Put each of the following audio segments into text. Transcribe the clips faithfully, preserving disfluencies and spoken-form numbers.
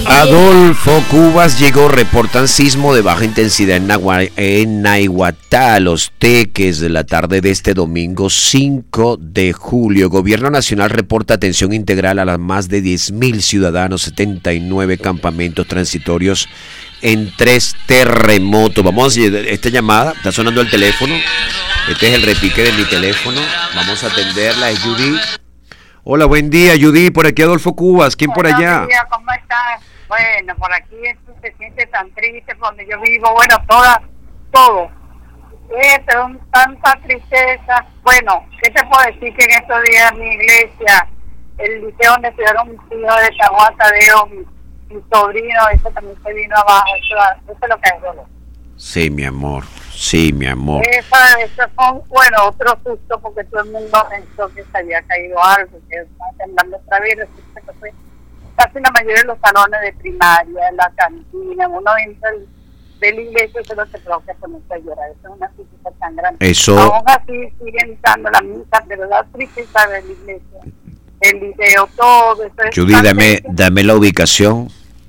Adolfo Cubas llegó, reportan sismo de baja intensidad en, Nagua, en Naiguatá, Los Teques, de la tarde de este domingo cinco de julio. Gobierno Nacional reporta atención integral a las más de diez mil ciudadanos, setenta y nueve campamentos transitorios en tres terremotos. Vamos a hacer esta llamada, está sonando el teléfono, este es el repique de mi teléfono, vamos a atenderla, es Judy. Hola, buen día, Judy, por aquí Adolfo Cubas, ¿quién por allá? Buenos días, ¿cómo estás? Bueno, por aquí esto se siente tan triste por donde yo vivo, bueno, toda, todo. Esto, tanta tristeza. Bueno, ¿qué te puedo decir? Que en estos días mi iglesia, el liceo donde estudiaron mis hijos de Tahuatadeo, mi, mi sobrino, eso también se vino abajo, eso, eso es lo que es dolor. Sí, mi amor, sí, mi amor. Eso, eso fue, bueno, otro susto porque todo el mundo pensó que se había caído algo, que estaba temblando otra vez, resulta que fue casi la mayoría de los salones de primaria, la cantina, uno entra de la iglesia y solo se provoca ponerse a llorar. Eso es una tristeza tan grande. Eso... Aún así siguen dando la misa, pero la tristeza de la iglesia, el liceo, todo eso. Judy, dame, dame la ubicación.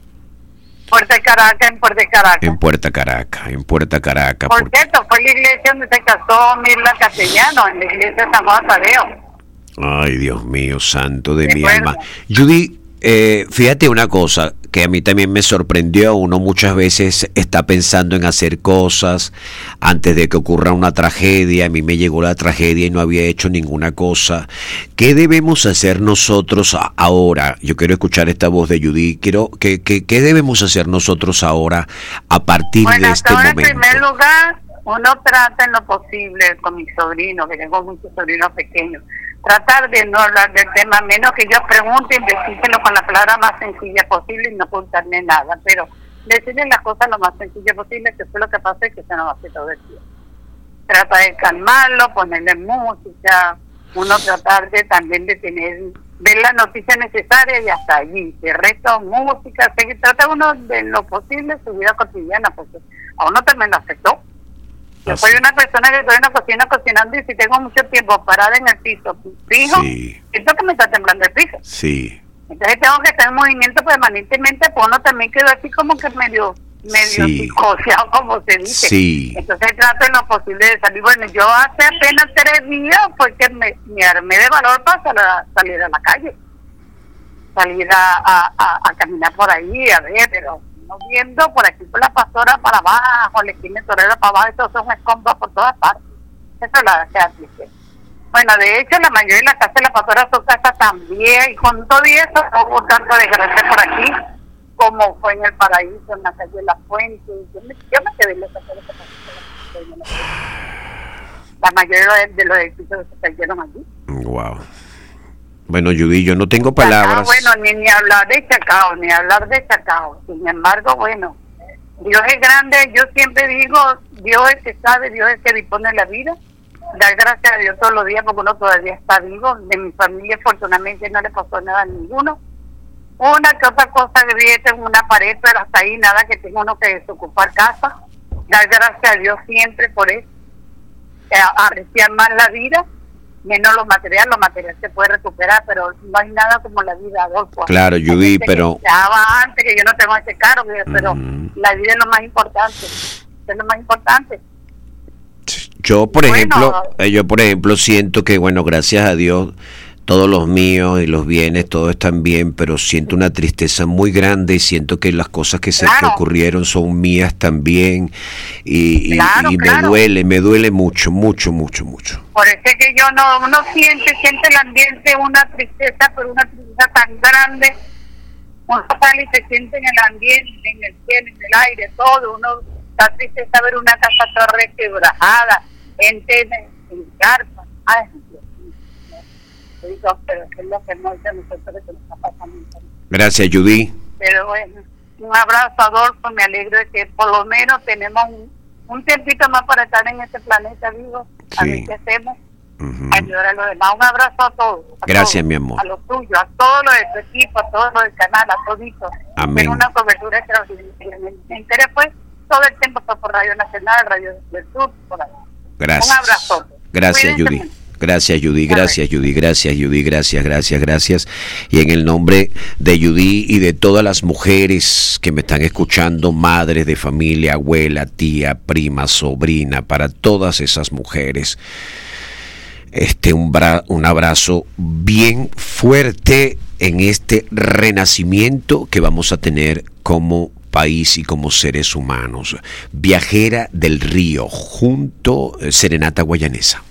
Puerta Caracas, en Puerta Caracas. En Puerta Caracas, en Puerta Caracas. Por porque... cierto, fue la iglesia donde se casó Mirla Castellano, en la iglesia de San Juan Tadeo. Ay, Dios mío, santo de, de mi acuerdo. alma. Judy, Eh, fíjate una cosa que a mí también me sorprendió. Uno muchas veces está pensando en hacer cosas antes de que ocurra una tragedia. A mí me llegó la tragedia y no había hecho ninguna cosa. ¿Qué debemos hacer nosotros ahora? Yo quiero escuchar esta voz de Judy. Quiero que, que, ¿qué debemos hacer nosotros ahora a partir bueno, de este momento? En primer lugar, uno trata en lo posible con mi sobrino, que tengo muchos sobrinos pequeños, tratar de no hablar del tema, menos que yo pregunte y decírselo con la palabra más sencilla posible y no ocultarme nada, pero decirle las cosas lo más sencilla posible, que fue lo que pasó y que se nos hace todo el tiempo. Trata de calmarlo, ponerle música, uno tratar de también de tener, ver la noticia necesaria y hasta allí, de resto música, se trata uno de lo posible su vida cotidiana, porque a uno también lo afectó. Yo soy una persona que estoy en la cocina cocinando y si tengo mucho tiempo parada en el piso fijo, sí. Siento que me está temblando el piso. Sí. Entonces tengo que estar en movimiento permanentemente, pues uno también quedó así como que medio medio sí. psicoseado, como se dice. Sí. Entonces trato en lo posible de salir. Bueno, yo hace apenas tres días fue que me, me armé de valor para salir a, salir a la calle. Salir a, a, a, a caminar por ahí, a ver, pero... viendo por aquí por la pastora para abajo, la esquina torera para abajo, esos son escombros por todas partes. Eso es la que dice. Bueno, de hecho, la mayoría de las casas de la pastora son casas también, y con todo eso no hubo tanta desgracia por aquí, como fue en el Paraíso, en la calle de la Fuente. Yo me, yo me quedé en esa calle. La mayoría de, de los edificios se cayeron allí. Wow. Bueno, Judy, yo no tengo palabras. Ah, bueno, ni, ni hablar de Chacao, ni hablar de Chacao. Sin embargo, bueno, Dios es grande. Yo siempre digo, Dios es el que sabe, Dios es el que dispone la vida. Dar gracias a Dios todos los días porque uno todavía está vivo. De mi familia, afortunadamente, no le pasó nada a ninguno. Una que otra cosa grieta en una pared, pero hasta ahí nada que tenga uno que desocupar casa. Dar gracias a Dios siempre por eso. A, apreciar más la vida. Menos lo material, lo material se puede recuperar, pero no hay nada como la vida, Adolfo. Claro, Judy, pero... Que antes, que yo no tengo ese cargo, pero mm. la vida es lo más importante, es lo más importante. Yo, por bueno, ejemplo, yo, por ejemplo, siento que, bueno, gracias a Dios, todos los míos y los bienes, todos están bien, pero siento una tristeza muy grande y siento que las cosas que se claro. que ocurrieron son mías también y, claro, y, y claro. me duele, me duele mucho, mucho, mucho, mucho. Por eso es que yo no, uno siente, siente el ambiente una tristeza, pero una tristeza tan grande, uno sale y se siente en el ambiente, en el cielo, en el aire, todo, uno está triste de ver una casa toda resquebrajada, gente en, en carpa, ay, digo, pero es lo que no dice nosotros que nos está pasando. Gracias, Judy. Pero bueno, un abrazo, Adolfo, me alegro de que por lo menos tenemos un, un tiempito más para estar en este planeta vivo, sí. A ver qué hacemos, uh-huh. Ayudar a los demás. Un abrazo a todos. A Gracias, todos, mi amor. A los tuyos, a todos los de tu equipo, a todos los del canal, a toditos. Amén. Tiene una cobertura extraordinaria. Me enteré pues todo el tiempo por Radio Nacional, Radio del Sur, por ahí. Gracias. Un abrazo. Gracias, Cuídense Judy. mucho. Gracias, Judy, gracias, Judy, gracias, Judy, gracias, gracias, gracias. Y en el nombre de Judy y de todas las mujeres que me están escuchando, madres de familia, abuela, tía, prima, sobrina, para todas esas mujeres, este un, bra- un abrazo bien fuerte en este renacimiento que vamos a tener como país y como seres humanos. Viajera del Río, junto Serenata Guayanesa.